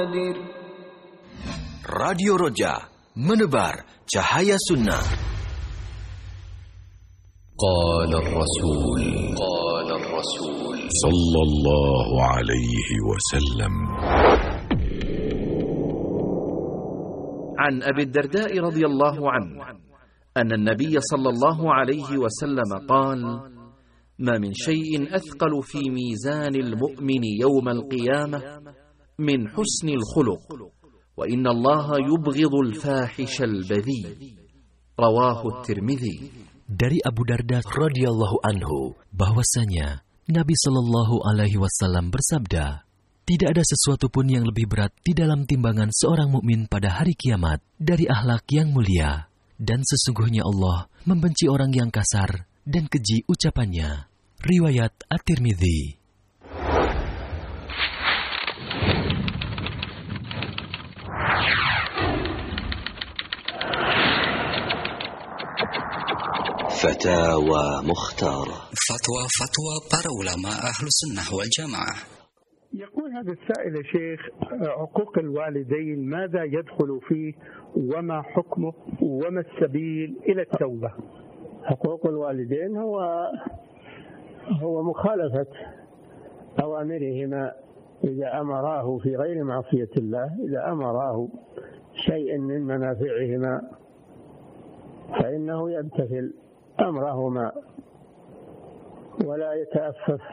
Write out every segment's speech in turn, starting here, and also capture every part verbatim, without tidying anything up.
Radio Roja, menebar cahaya sunnah. Qala Rasul Qala Rasul sallallahu alaihi wasallam. عن أبي الدرداء رضي الله عنه أن النبي صلى الله عليه وسلم قال: ما من شيء أثقل في ميزان المؤمن يوم القيامة من حسن الخلق، وإن الله يبغض الفاحش البذيء. رواه الترمذي. Dari Abu Darda radhiyallahu anhu bahwasanya Nabi sallallahu alaihi wasallam bersabda, tidak ada sesuatu pun yang lebih berat di dalam timbangan seorang mukmin pada hari kiamat dari akhlak yang mulia, dan sesungguhnya Allah membenci orang yang kasar dan keji ucapannya. Riwayat At-Tirmidzi. Fatwa Mukhtara. Fatwa-fatwa para ulama ahlu sunnah wal jamaah. يقول هذا السائل يا شيخ: عقوق الوالدين ماذا يدخل فيه وما حكمه وما السبيل إلى التوبة؟ حقوق الوالدين هو هو مخالفة أوامرهما إذا أمراه في غير معصية الله، إذا أمراه شيء من منافعهما فإنه يمتثل أمرهما ولا يتأفف.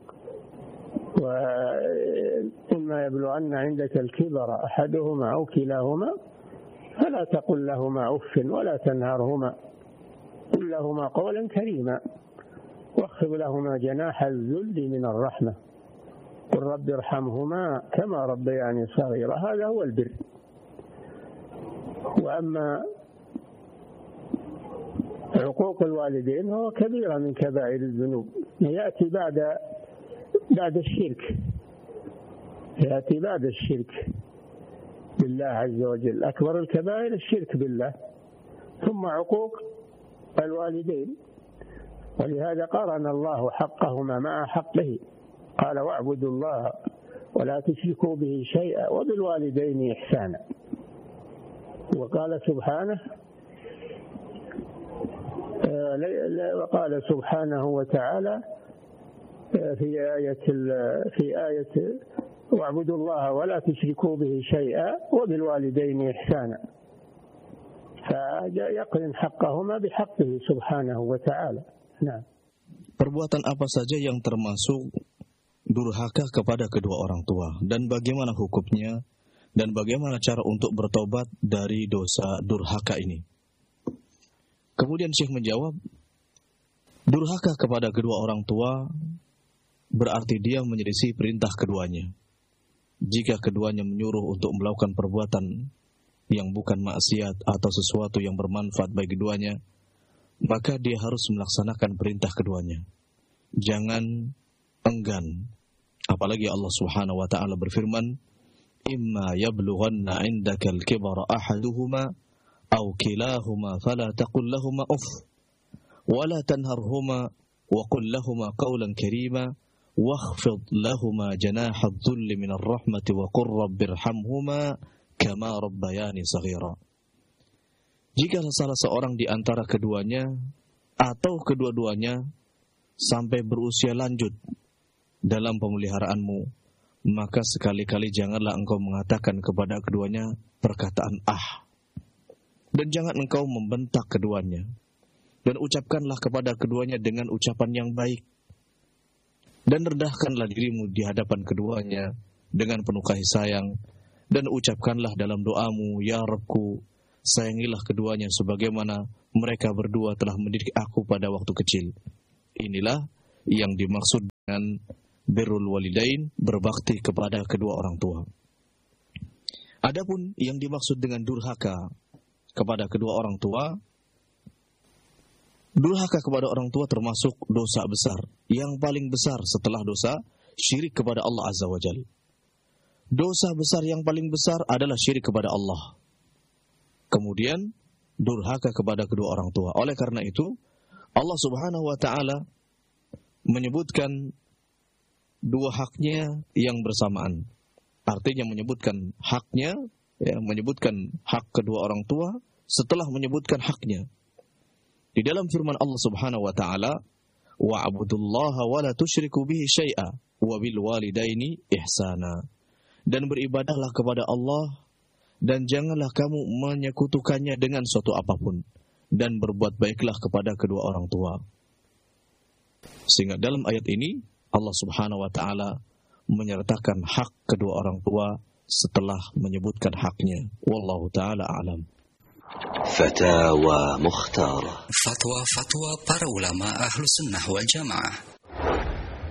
وإما يبلغن عندك الكبر أحدهما أو كلاهما فلا تقل لهما أف ولا تنهرهما، قل لهما قولا كريما واخفض لهما جناح الذل من الرحمة، قل رب ارحمهما كما ربياني صغيرا. هذا هو البر. وأما عقوق الوالدين هو كبيرة من كبائر الذنوب، يأتي بعد بعد الشرك يأتي بعد الشرك بالله عز وجل. أكبر الكبائر الشرك بالله، ثم عقوق الوالدين، ولهذا قارن الله حقهما مع حقه، قال: واعبدوا الله ولا تشركوا به شيئا وبالوالدين إحسانا. وقال سبحانه وقال سبحانه وتعالى في آية في آية واعبدوا الله ولا تشركوا به شيئا وبالوالدين إحسانا، فيقرن حقهما بحقه سبحانه وتعالى. Nah. Perbuatan apa saja yang termasuk durhaka kepada kedua orang tua dan bagaimana hukumnya dan bagaimana cara untuk bertobat dari dosa durhaka ini? Kemudian Syekh menjawab, durhaka kepada kedua orang tua berarti dia menyelisih perintah keduanya. Jika keduanya menyuruh untuk melakukan perbuatan yang bukan maksiat atau sesuatu yang bermanfaat bagi keduanya, maka dia harus melaksanakan perintah keduanya. Jangan enggan. Apalagi Allah Subhanahu wa taala berfirman, "Imma yablughanna 'indaka al-kibara ahaduhuma aw kilahuma fala taqul lahumā uff wa la tanharhumā wa qul lahumā qawlan karīmā wakhfid lahumā janāha adh-dhulli min ar-rahmati wa qur rabbirhamhumā kamā rabbayānī shaghīrā." Jika salah seorang di antara keduanya atau kedua-duanya sampai berusia lanjut dalam pemeliharaanmu, maka sekali-kali janganlah engkau mengatakan kepada keduanya perkataan ah, dan jangan engkau membentak keduanya, dan ucapkanlah kepada keduanya dengan ucapan yang baik, dan rendahkanlah dirimu di hadapan keduanya dengan penuh kasih sayang, dan ucapkanlah dalam doamu, ya Rabbku, sayangilah keduanya sebagaimana mereka berdua telah mendidik aku pada waktu kecil. Inilah yang dimaksud dengan birrul walidain, berbakti kepada kedua orang tua. Adapun yang dimaksud dengan durhaka kepada kedua orang tua, durhaka kepada orang tua termasuk dosa besar, yang paling besar setelah dosa syirik kepada Allah Azza wa Jalla. Dosa besar yang paling besar adalah syirik kepada Allah. Kemudian durhaka kepada kedua orang tua. Oleh karena itu Allah Subhanahu wa taala menyebutkan dua haknya yang bersamaan. Artinya menyebutkan haknya, ya, menyebutkan hak kedua orang tua setelah menyebutkan haknya. Di dalam firman Allah Subhanahu wa taala, wa'budullaha wa la tusyriku bihi syai'a wa bil walidaini ihsana. Dan beribadahlah kepada Allah dan janganlah kamu menyekutukannya dengan suatu apapun, dan berbuat baiklah kepada kedua orang tua. Sehingga dalam ayat ini Allah Subhanahu wa taala menyertakan hak kedua orang tua setelah menyebutkan haknya. Wallahu taala a'lam. Fatawa Mukhtara. Fatwa-fatwa para ulama Ahlus Sunnah wal Jamaah.